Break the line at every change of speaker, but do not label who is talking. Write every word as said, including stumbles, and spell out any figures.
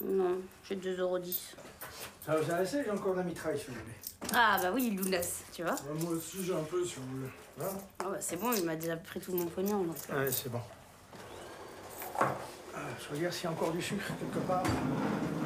Non, j'ai deux euros dix.
Ça vous intéresse, j'ai encore de la mitraille si vous voulez.
Ah bah oui, Lounas, tu vois.
Ouais, moi aussi j'ai un peu si vous voulez. Hein?
Ah bah c'est bon, il m'a déjà pris tout mon pognon. Donc.
Ouais, c'est bon. Ah, je regarde s'il y a encore du sucre quelque part.